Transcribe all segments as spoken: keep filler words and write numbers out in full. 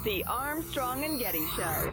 The Armstrong and Getty Show.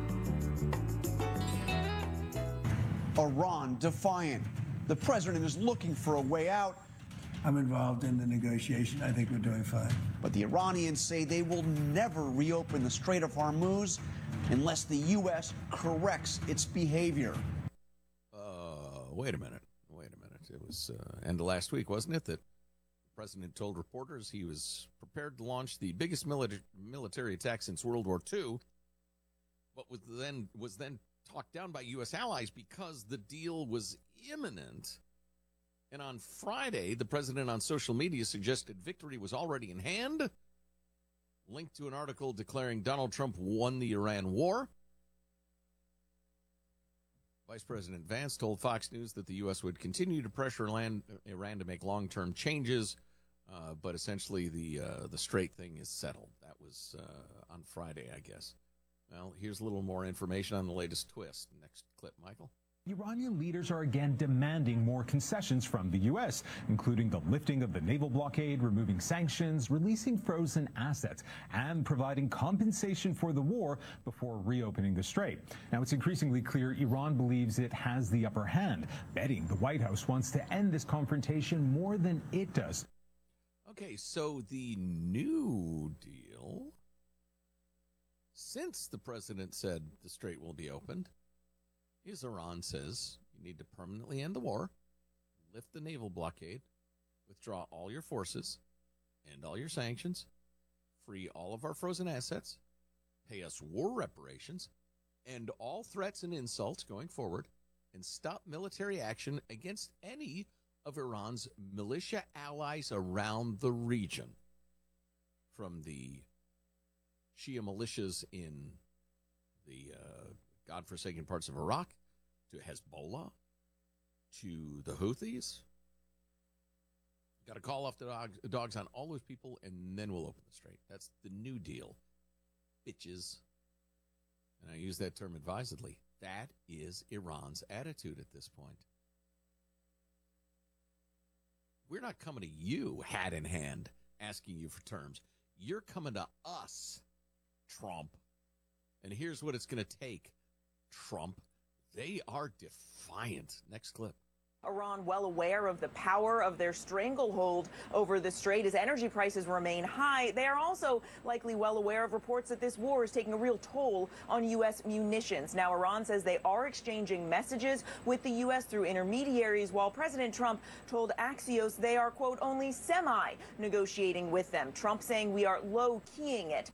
Iran defiant. The president is looking for a way out. I'm involved in the negotiation. I think we're doing fine. But the Iranians say they will never reopen the Strait of Hormuz unless the U S corrects its behavior. Uh, wait a minute. Wait a minute. It was uh, end of last week, wasn't it, that the president told reporters he was prepared to launch the biggest military military attack since World War Two, but was then was then talked down by U S allies because the deal was imminent. And on Friday, the president on social media suggested victory was already in hand, linked to an article declaring Donald Trump won the Iran war. Vice President Vance told Fox News that the U S would continue to pressure Iran, Iran to make long-term changes, uh, but essentially the uh, the Strait thing is settled. That was uh, on Friday, I guess. Well, here's a little more information on the latest twist. Next clip, Michael. Iranian leaders are again demanding more concessions from the U S, including the lifting of the naval blockade, removing sanctions, releasing frozen assets, and providing compensation for the war before reopening the strait. Now, it's increasingly clear Iran believes it has the upper hand, betting the White House wants to end this confrontation more than it does. Okay, so the new deal, since the president said the strait will be opened, is Iran says you need to permanently end the war, lift the naval blockade, withdraw all your forces, end all your sanctions, free all of our frozen assets, pay us war reparations, end all threats and insults going forward, and stop military action against any of Iran's militia allies around the region, from the Shia militias in the uh, godforsaken parts of Iraq, to Hezbollah, to the Houthis. Got to call off the dogs, dogs on all those people, and then we'll open the strait. That's the new deal, bitches. And I use that term advisedly. That is Iran's attitude at this point. We're not coming to you, hat in hand, asking you for terms. You're coming to us, Trump. And here's what it's going to take, Trump. They are defiant. Next clip. Iran well aware of the power of their stranglehold over the strait as energy prices remain high. They are also likely well aware of reports that this war is taking a real toll on U S munitions. Now, Iran says they are exchanging messages with the U S through intermediaries, while President Trump told Axios they are, quote, only semi-negotiating with them. Trump saying we are low-keying it.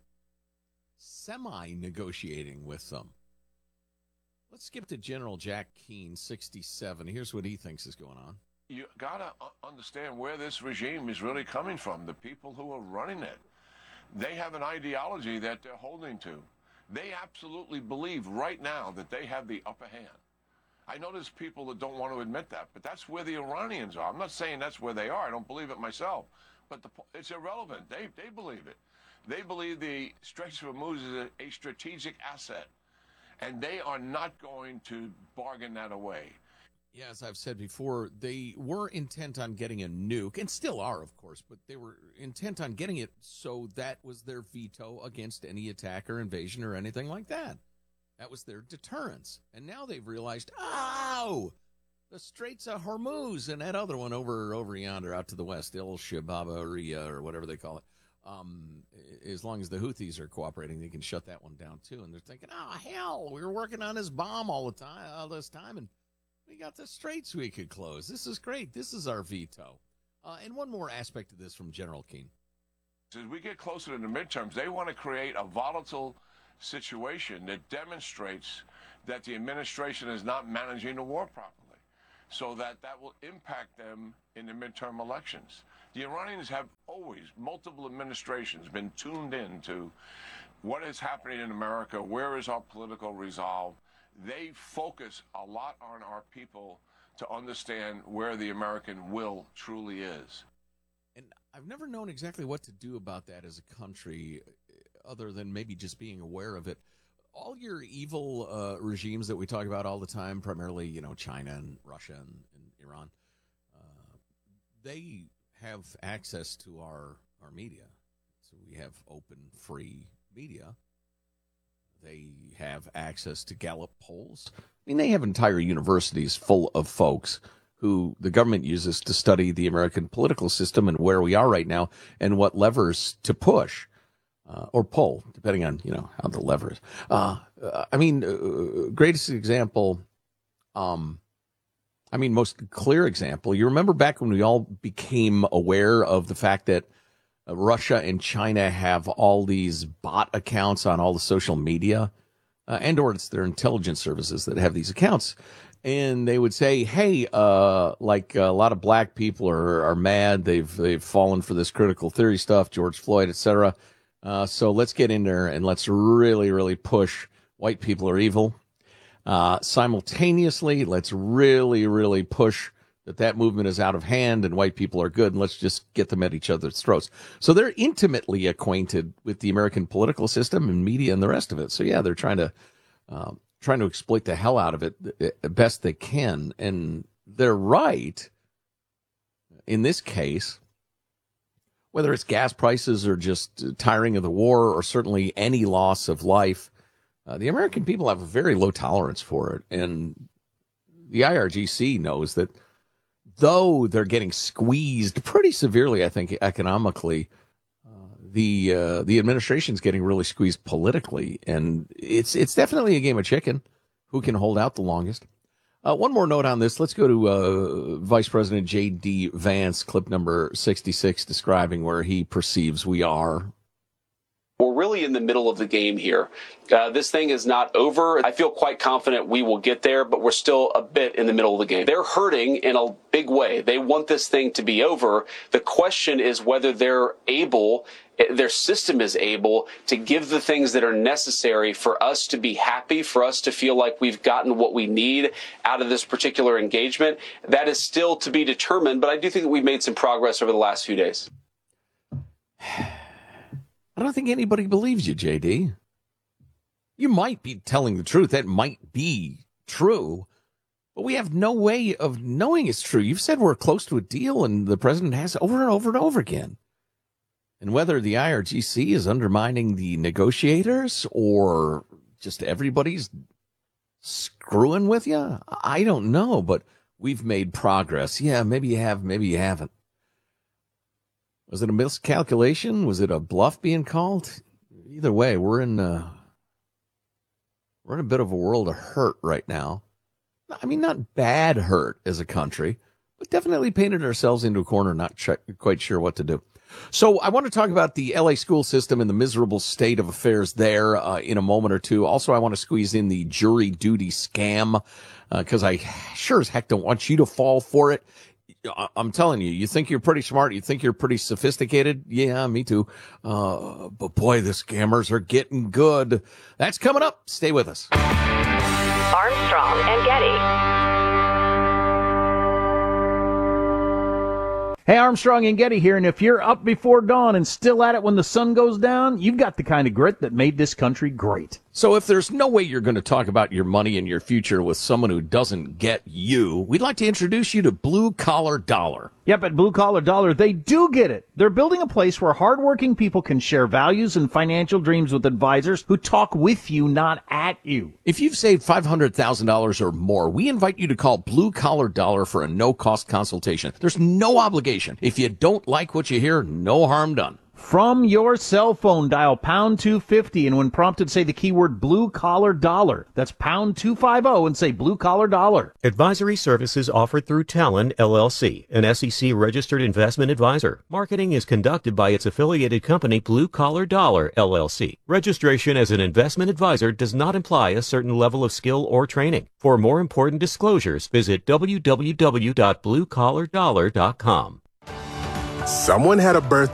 Semi-negotiating with them. Let's skip to General Jack Keane, sixty-seven. Here's what he thinks is going on. You got to understand where this regime is really coming from, the people who are running it. They have an ideology that they're holding to. They absolutely believe right now that they have the upper hand. I know there's people that don't want to admit that, but that's where the Iranians are. I'm not saying that's where they are. I don't believe it myself. But the, it's irrelevant. They, they believe it. They believe the Straits of Hormuz is a, a strategic asset. And they are not going to bargain that away. Yeah, as I've said before, they were intent on getting a nuke, and still are, of course, but they were intent on getting it, so that was their veto against any attack or invasion or anything like that. That was their deterrence. And now they've realized, oh, the Straits of Hormuz and that other one over over yonder out to the west, El Shabaabariya or whatever they call it. Um, as long as the Houthis are cooperating, they can shut that one down too. And they're thinking, oh, hell, we were working on this bomb all the time, all this time, and we got the straits we could close. This is great. This is our veto. Uh, and one more aspect of this from General Keane. As we get closer to the midterms, they want to create a volatile situation that demonstrates that the administration is not managing the war properly, so that that will impact them in the midterm elections. The Iranians have always, multiple administrations, been tuned in to what is happening in America, where is our political resolve. They focus a lot on our people to understand where the American will truly is. And I've never known exactly what to do about that as a country, other than maybe just being aware of it. All your evil uh, regimes that we talk about all the time, primarily, you know, China and Russia and, and Iran, uh, they have access to our, our media. So we have open, free media. They have access to Gallup polls. I mean, they have entire universities full of folks who the government uses to study the American political system and where we are right now and what levers to push uh, or pull, depending on, you know, how the lever is. Uh, uh, I mean, uh, greatest example, um, I mean, most clear example, you remember back when we all became aware of the fact that uh, Russia and China have all these bot accounts on all the social media, uh, and or it's their intelligence services that have these accounts. And they would say, hey, uh, like a lot of black people are, are mad. They've they've fallen for this critical theory stuff, George Floyd, et cetera. Uh, so let's get in there and let's really, really push white people are evil. Uh, simultaneously, let's really, really push that that movement is out of hand and white people are good, and let's just get them at each other's throats. So they're intimately acquainted with the American political system and media and the rest of it. So, yeah, they're trying to um, trying to exploit the hell out of it the best they can. And they're right in this case, whether it's gas prices or just tiring of the war or certainly any loss of life. Uh, the American people have a very low tolerance for it. And the I R G C knows that though they're getting squeezed pretty severely, I think, economically, uh, the uh, the administration's getting really squeezed politically. And it's it's definitely a game of chicken. Who can hold out the longest? Uh, one more note on this. Let's go to uh, Vice President J D. Vance, clip number sixty-six, describing where he perceives we are. We're really in the middle of the game here. Uh, this thing is not over. I feel quite confident we will get there, but we're still a bit in the middle of the game. They're hurting in a big way. They want this thing to be over. The question is whether they're able, their system is able to give the things that are necessary for us to be happy, for us to feel like we've gotten what we need out of this particular engagement. That is still to be determined, but I do think that we've made some progress over the last few days. I don't think anybody believes you, J D. You might be telling the truth. That might be true, but we have no way of knowing it's true. You've said we're close to a deal, and the president has over and over and over again. And whether the I R G C is undermining the negotiators or just everybody's screwing with you, I don't know, but we've made progress. Yeah, maybe you have, maybe you haven't. Was it a miscalculation? Was it a bluff being called? Either way, we're in uh, we're in a bit of a world of hurt right now. I mean, not bad hurt as a country, but definitely painted ourselves into a corner, not ch- quite sure what to do. So I want to talk about the L A school system and the miserable state of affairs there uh, in a moment or two. Also, I want to squeeze in the jury duty scam because uh, I sure as heck don't want you to fall for it. I'm telling you, you think you're pretty smart. You think you're pretty sophisticated. Yeah, me too. Uh, but boy, the scammers are getting good. That's coming up. Stay with us. Armstrong and Getty. Hey, Armstrong and Getty here, and if you're up before dawn and still at it when the sun goes down, you've got the kind of grit that made this country great. So if there's no way you're going to talk about your money and your future with someone who doesn't get you, we'd like to introduce you to Blue Collar Dollar. Yep, at Blue Collar Dollar, they do get it. They're building a place where hardworking people can share values and financial dreams with advisors who talk with you, not at you. If you've saved five hundred thousand dollars or more, we invite you to call Blue Collar Dollar for a no-cost consultation. There's no obligation. If you don't like what you hear, no harm done. From your cell phone, dial pound two fifty, and when prompted, say the keyword Blue Collar Dollar. That's pound two fifty and say Blue Collar Dollar. Advisory services offered through Talon, L L C, an S E C-registered investment advisor. Marketing is conducted by its affiliated company, Blue Collar Dollar, L L C. Registration as an investment advisor does not imply a certain level of skill or training. For more important disclosures, visit w w w dot blue collar dollar dot com. Someone had a birthday.